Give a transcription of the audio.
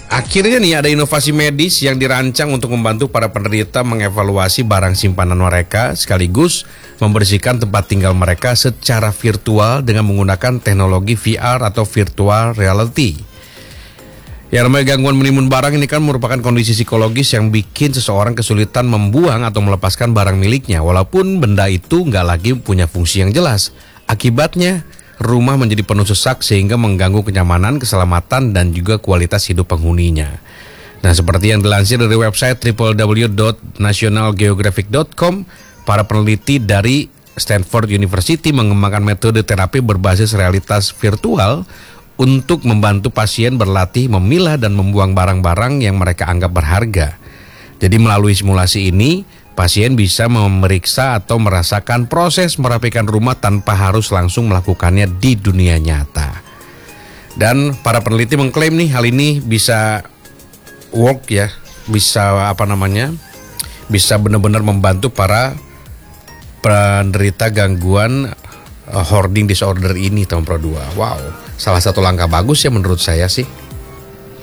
Akhirnya nih ada inovasi medis yang dirancang untuk membantu para penderita mengevaluasi barang simpanan mereka sekaligus membersihkan tempat tinggal mereka secara virtual dengan menggunakan teknologi VR atau virtual reality. Ya, namanya gangguan menimbun barang ini kan merupakan kondisi psikologis yang bikin seseorang kesulitan membuang atau melepaskan barang miliknya walaupun benda itu nggak lagi punya fungsi yang jelas. Akibatnya rumah menjadi penuh sesak sehingga mengganggu kenyamanan, keselamatan, dan juga kualitas hidup penghuninya. Nah, seperti yang dilansir dari website www.nationalgeographic.com, para peneliti dari Stanford University mengembangkan metode terapi berbasis realitas virtual untuk membantu pasien berlatih memilah dan membuang barang-barang yang mereka anggap berharga. Jadi melalui simulasi ini, pasien bisa memeriksa atau merasakan proses merapikan rumah tanpa harus langsung melakukannya di dunia nyata. Dan para peneliti mengklaim nih hal ini bisa bisa benar-benar membantu para penderita gangguan hoarding disorder ini tahun Pro 2. Wow, salah satu langkah bagus ya menurut saya sih.